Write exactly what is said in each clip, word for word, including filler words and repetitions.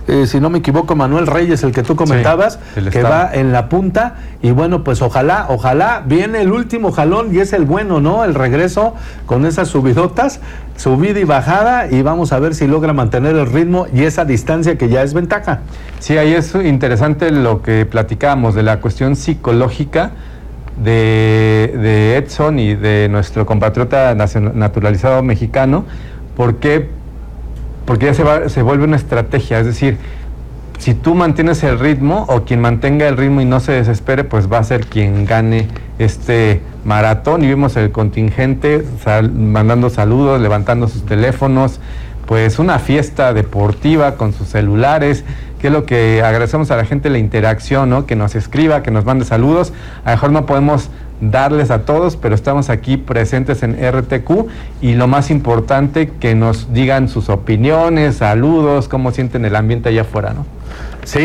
eh, si no me equivoco, Manuel Reyes, el que tú comentabas, sí, que va en la punta, y bueno, pues ojalá, ojalá, viene el último jalón y es el bueno, ¿no? El regreso con esas subidotas, subida y bajada, y vamos a ver si logra mantener el ritmo y esa distancia que ya es ventaja. Sí, ahí es interesante lo que platicábamos de la cuestión psicológica de, de Edson y de nuestro compatriota naturalizado mexicano. ¿Por qué? Porque ya se, va, se vuelve una estrategia, es decir, si tú mantienes el ritmo, o quien mantenga el ritmo y no se desespere, pues va a ser quien gane este maratón. Y vimos el contingente sal, mandando saludos, levantando sus teléfonos, pues una fiesta deportiva con sus celulares, que es lo que agradecemos a la gente, la interacción, ¿no? Que nos escriba, que nos mande saludos. A lo mejor no podemos darles a todos, pero estamos aquí presentes en R T Q, y lo más importante, que nos digan sus opiniones, saludos, cómo sienten el ambiente allá afuera, ¿no? Sí,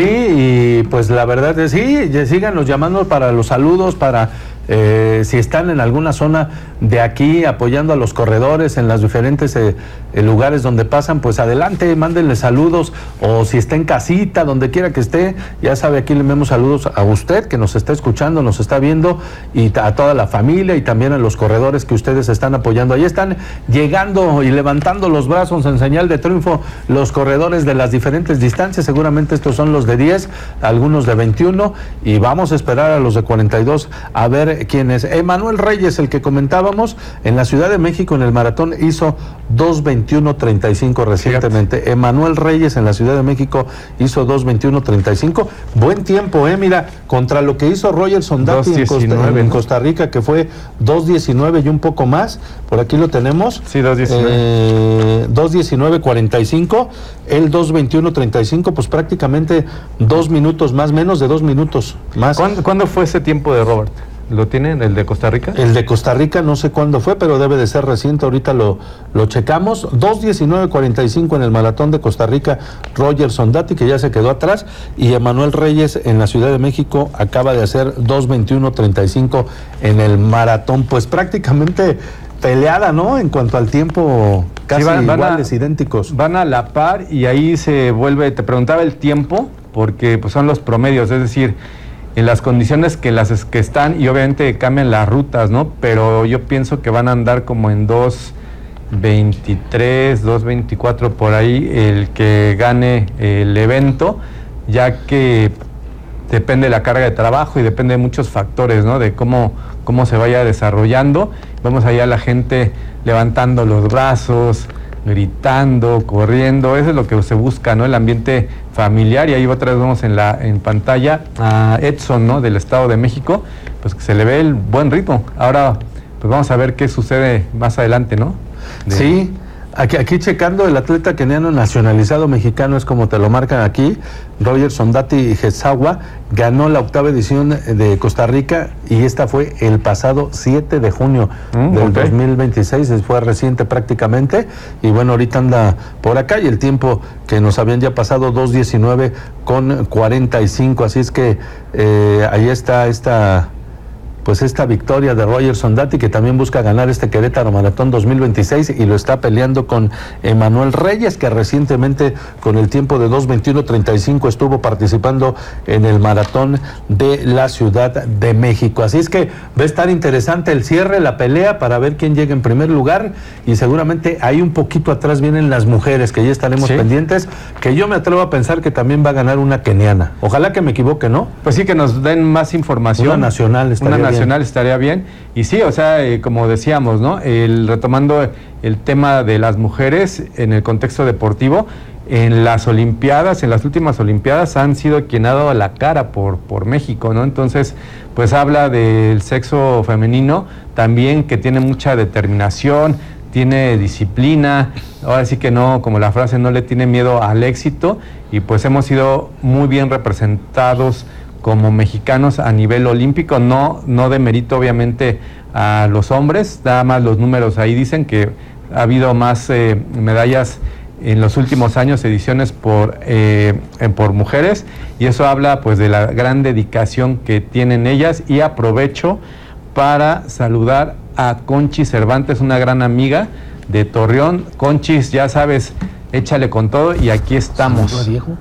y pues la verdad es sí, síganos llamando para los saludos, para eh, si están en alguna zona de aquí apoyando a los corredores en los diferentes eh, eh, lugares donde pasan, pues adelante, mándenle saludos, o si está en casita, donde quiera que esté, ya sabe, aquí le enviamos saludos a usted que nos está escuchando, nos está viendo, y a toda la familia, y también a los corredores que ustedes están apoyando. Ahí están llegando y levantando los brazos en señal de triunfo los corredores de las diferentes distancias. Seguramente estos son los de diez, algunos de veintiuno, y vamos a esperar a los de cuarenta y dos a ver quién es. Emanuel Reyes, el que comentábamos, en la Ciudad de México en el maratón hizo dos veintiuno treinta y cinco recientemente. Emanuel Reyes en la Ciudad de México hizo dos veintiuno treinta y cinco. Buen tiempo, eh, mira, contra lo que hizo Roger Sondati en Costa, en Costa Rica, que fue dos diecinueve y un poco más. Por aquí lo tenemos. Sí, dos diecinueve. Eh, dos diecinueve cuarenta y cinco. El dos veintiuno treinta y cinco, pues prácticamente dos minutos más, menos de dos minutos más. ¿Cuándo, ¿cuándo fue ese tiempo de Robert? ¿Lo tienen, el de Costa Rica? El de Costa Rica no sé cuándo fue, pero debe de ser reciente, ahorita lo, lo checamos. dos diecinueve cuarenta y cinco en el maratón de Costa Rica, Roger Sondati, que ya se quedó atrás, y Emanuel Reyes en la Ciudad de México acaba de hacer dos veintiuno treinta y cinco en el maratón. Pues prácticamente peleada, ¿no? En cuanto al tiempo, casi sí, van, van iguales, a, idénticos. Van a la par, y ahí se vuelve, te preguntaba el tiempo, porque pues son los promedios, es decir, en las condiciones que las que están, y obviamente cambian las rutas, ¿no? Pero yo pienso que van a andar como en dos veintitrés, dos veinticuatro por ahí el que gane el evento, ya que depende de la carga de trabajo y depende de muchos factores, ¿no? De cómo, cómo se vaya desarrollando. Vemos allá a la gente levantando los brazos, gritando, corriendo, eso es lo que se busca, ¿no? El ambiente familiar. Y ahí otra vez vemos en la en pantalla a Edson, ¿no? Del Estado de México, pues que se le ve el buen ritmo. Ahora, pues vamos a ver qué sucede más adelante, ¿no? De... Sí, aquí, aquí checando, el atleta keniano nacionalizado mexicano es como te lo marcan aquí, Roger Sondati Gezawa, ganó la octava edición de Costa Rica, y esta fue el pasado siete de junio mm, del okay. dos mil veintiséis, fue reciente prácticamente, y bueno, ahorita anda por acá, y el tiempo que nos habían ya pasado, dos diecinueve con cuarenta y cinco, así es que eh, ahí está esta... pues esta victoria de Roger Sondati, que también busca ganar este Querétaro Maratón dos mil veintiséis, y lo está peleando con Emanuel Reyes, que recientemente con el tiempo de dos veintiuno treinta y cinco estuvo participando en el Maratón de la Ciudad de México. Así es que va a estar interesante el cierre, la pelea, para ver quién llega en primer lugar, y seguramente ahí un poquito atrás vienen las mujeres, que ya estaremos ¿sí? pendientes, que yo me atrevo a pensar que también va a ganar una keniana. Ojalá que me equivoque, ¿no? Pues sí, que nos den más información. Una nacional estaría una nacional bien. estaría bien. Y sí, o sea, eh, como decíamos, ¿no? El, retomando el tema de las mujeres en el contexto deportivo, en las Olimpiadas, en las últimas Olimpiadas, han sido quien ha dado la cara por, por México, ¿no? Entonces, pues habla del sexo femenino también, que tiene mucha determinación, tiene disciplina, ahora sí que no, como la frase, no le tiene miedo al éxito, y pues hemos sido muy bien representados como mexicanos a nivel olímpico. No, no de mérito obviamente a los hombres, nada más los números ahí dicen que ha habido más eh, medallas en los últimos años, ediciones por, eh, por mujeres, y eso habla pues de la gran dedicación que tienen ellas. Y aprovecho para saludar a Conchi Cervantes, una gran amiga de Torreón. Conchis, ya sabes, échale con todo, y aquí estamos.